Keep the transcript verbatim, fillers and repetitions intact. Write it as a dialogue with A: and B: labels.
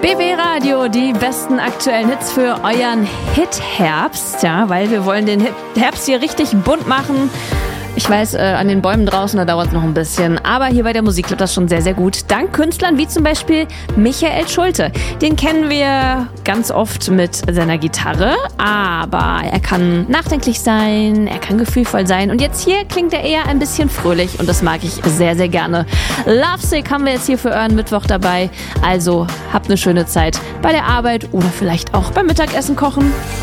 A: B B Radio, die besten aktuellen Hits für euren Hit-Herbst, ja, weil wir wollen den Hit Herbst hier richtig bunt machen. Ich weiß, äh, an den Bäumen draußen, da dauert es noch ein bisschen. Aber hier bei der Musik klappt das schon sehr, sehr gut. Dank Künstlern wie zum Beispiel Michael Schulte. Den kennen wir ganz oft mit seiner Gitarre. Aber er kann nachdenklich sein, er kann gefühlvoll sein. Und jetzt hier klingt er eher ein bisschen fröhlich. Und das mag ich sehr, sehr gerne. Lovesick haben wir jetzt hier für euren Mittwoch dabei. Also habt eine schöne Zeit bei der Arbeit oder vielleicht auch beim Mittagessen kochen.